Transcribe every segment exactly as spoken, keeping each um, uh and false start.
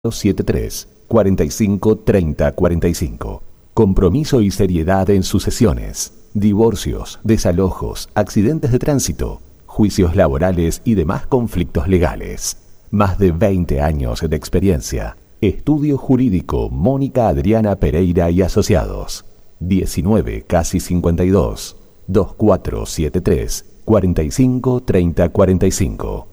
setenta y tres, cuarenta y cinco, treinta, cuarenta y cinco. Compromiso y seriedad en sucesiones, divorcios, desalojos, accidentes de tránsito, juicios laborales y demás conflictos legales. Más de veinte años de experiencia. Estudio Jurídico Mónica Adriana Pereira y Asociados. diecinueve, casi cincuenta y dos, veinticuatro setenta y tres, cuarenta y cinco, treinta, cuarenta y cinco.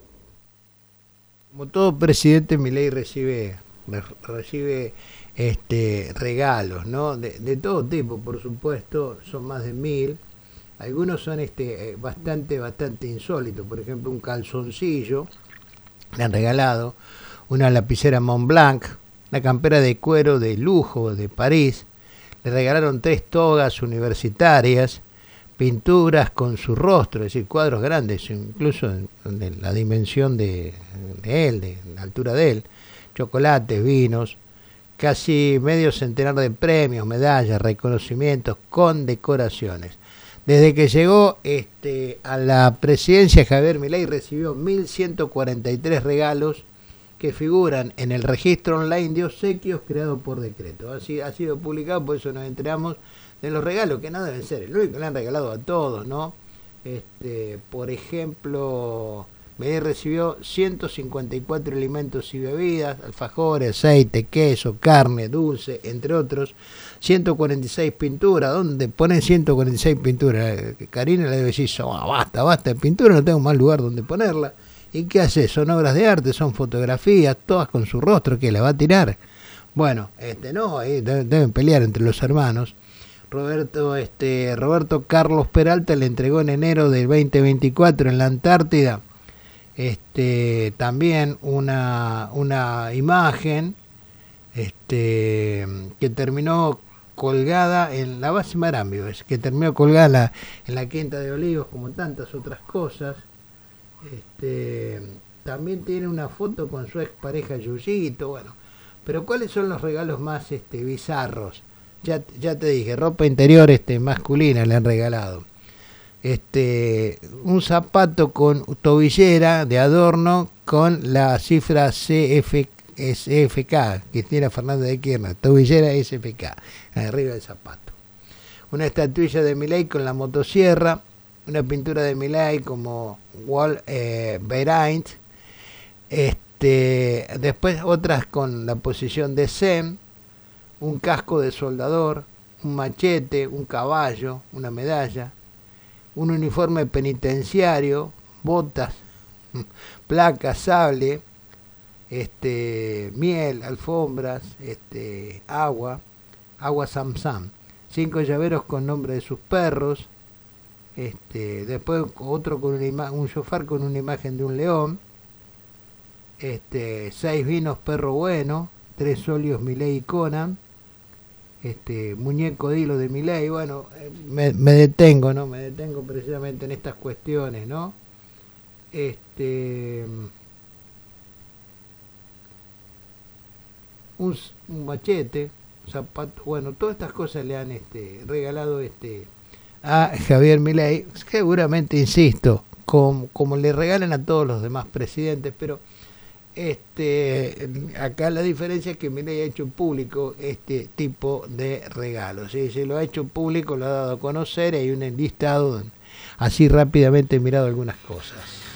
Como todo presidente, Milei recibe recibe este regalos, ¿no? De, de todo tipo, por supuesto, son más de mil. Algunos son este bastante bastante insólitos. Por ejemplo, un calzoncillo le han regalado, una lapicera Montblanc, una campera de cuero de lujo de París. Le regalaron tres togas universitarias, pinturas con su rostro, es decir, cuadros grandes, incluso de la dimensión de, de él, de la altura de él, chocolates, vinos, casi medio centenar de premios, medallas, reconocimientos, condecoraciones. Desde que llegó este, a la presidencia, Javier Milei recibió mil ciento cuarenta y tres regalos que figuran en el registro online de obsequios creado por decreto. Así ha sido publicado, por eso nos enteramos de los regalos, que no deben ser el único que le han regalado a todos, ¿no? Este, por ejemplo, Milei recibió ciento cincuenta y cuatro alimentos y bebidas, alfajores, aceite, queso, carne, dulce, entre otros, ciento cuarenta y seis pinturas. ¿Dónde ponen ciento cuarenta y seis pinturas? Karina le debe decir, oh, basta, basta de pintura, no tengo más lugar donde ponerla. ¿Y qué hace? Son obras de arte, son fotografías, todas con su rostro, que la va a tirar. Bueno, este no, ahí deben pelear entre los hermanos. Roberto, este, Roberto Carlos Peralta le entregó en enero del veinte veinticuatro en la Antártida este, también una, una imagen este, que terminó colgada en la base Marambio, es que terminó colgada en la, en la Quinta de Olivos, como tantas otras cosas. Este, también tiene una foto con su expareja Yuyito, bueno, pero ¿cuáles son los regalos más este, bizarros? Ya, ya te dije, ropa interior este, masculina le han regalado. Este, un zapato con tobillera de adorno con la cifra C F, S F K, Cristina Fernández de Kirchner, tobillera S F K, arriba del zapato. Una estatuilla de Milei con la motosierra, una pintura de Milei como Wall eh, Behind, este, después otras con la posición de Zen, un casco de soldador, un machete, un caballo, una medalla, un uniforme penitenciario, botas, placas, sable, este, miel, alfombras, este, agua, agua Samsam, cinco llaveros con nombre de sus perros, este, después otro con una ima- un shofar con una imagen de un león, este, seis vinos Perro Bueno, tres óleos Milei y Conan, este muñeco de hilo de Milei. Bueno, me, me detengo, ¿no? Me detengo precisamente en estas cuestiones, ¿no? Este un, un machete, zapato, bueno, todas estas cosas le han este regalado este a Javier Milei, seguramente, insisto, como, como le regalan a todos los demás presidentes, pero Este, acá la diferencia es que Milei ha hecho público este tipo de regalos. ¿Sí? Se lo ha hecho público, lo ha dado a conocer, hay un listado, así rápidamente he mirado algunas cosas.